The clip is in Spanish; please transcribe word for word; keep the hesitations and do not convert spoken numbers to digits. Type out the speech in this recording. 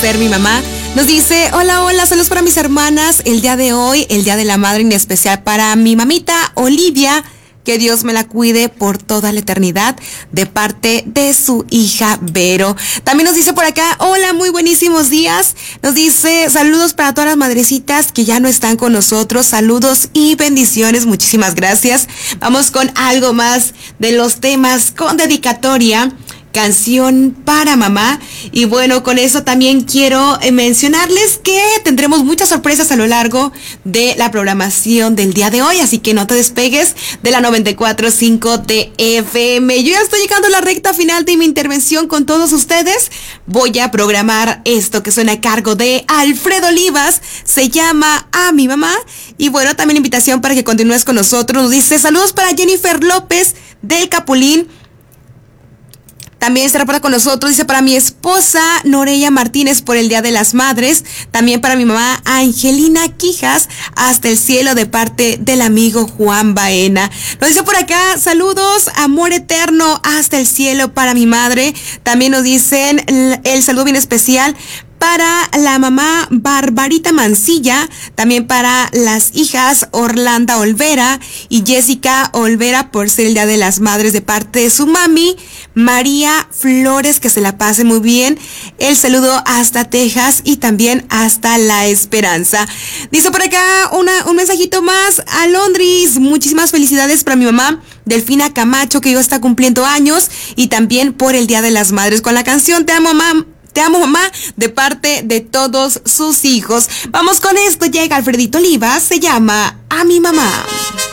ser mi mamá. Nos dice, hola, hola, saludos para mis hermanas. El día de hoy, el día de la madre, en especial para mi mamita Olivia. Que Dios me la cuide por toda la eternidad, de parte de su hija Vero. También nos dice por acá, hola, muy buenísimos días. Nos dice, saludos para todas las madrecitas que ya no están con nosotros. Saludos y bendiciones, muchísimas gracias. Vamos con algo más de los temas con dedicatoria. Canción para mamá. Y bueno, con eso también quiero eh, mencionarles que tendremos muchas sorpresas a lo largo de la programación del día de hoy, así que no te despegues de la noventa y cuatro punto cinco de F M. Yo ya estoy llegando a la recta final de mi intervención con todos ustedes. Voy a programar esto que suena a cargo de Alfredo Olivas, se llama A mi mamá. Y bueno, también invitación para que continúes con nosotros. Nos dice, saludos para Jennifer López del Capulín. También se reporta con nosotros, dice, para mi esposa Noreya Martínez por el Día de las Madres. También para mi mamá Angelina Quijas, hasta el cielo, de parte del amigo Juan Baena. Nos dice por acá, saludos, amor eterno, hasta el cielo para mi madre. También nos dicen el, el saludo bien especial para la mamá Barbarita Mancilla, también para las hijas Orlando Olvera y Jessica Olvera por ser el Día de las Madres, de parte de su mami María Flores, que se la pase muy bien. El saludo hasta Texas y también hasta La Esperanza. Dice por acá una, un mensajito más a Londres, muchísimas felicidades para mi mamá Delfina Camacho, que hoy está cumpliendo años, y también por el Día de las Madres, con la canción Te amo, mamá. Te amo, mamá, de parte de todos sus hijos. Vamos con esto, llega Alfredito Olivas, se llama A mi mamá.